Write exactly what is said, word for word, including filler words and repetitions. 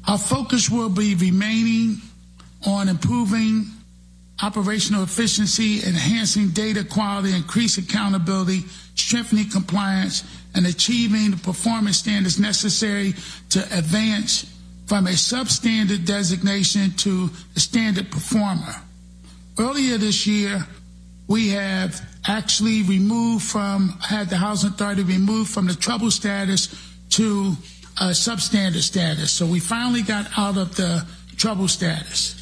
Our focus will be remaining on improving operational efficiency, enhancing data quality, increasing accountability, strengthening compliance, and achieving the performance standards necessary to advance from a substandard designation to a standard performer. Earlier this year, we have actually removed from, had the Housing Authority removed from the trouble status to a substandard status. So we finally got out of the trouble status.